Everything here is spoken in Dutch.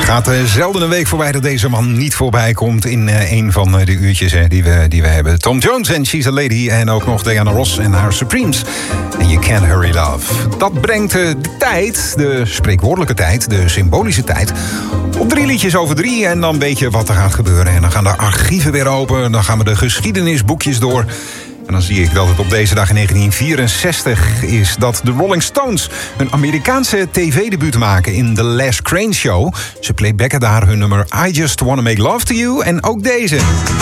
Gaat zelden een week voorbij dat deze man niet voorbij komt in een van de uurtjes die we hebben. Tom Jones en She's a Lady en ook nog Diana Ross en haar Supremes. En You Can't Hurry Love. Dat brengt de tijd, de spreekwoordelijke tijd, de symbolische tijd, op 3 liedjes over 3 en dan weet je wat er gaat gebeuren. En dan gaan de archieven weer open, dan gaan we de geschiedenisboekjes door. En dan zie ik dat het op deze dag in 1964 is dat de Rolling Stones hun Amerikaanse tv-debuut maken in The Les Crane Show. Ze playbacken daar hun nummer I Just Wanna Make Love to You en ook deze.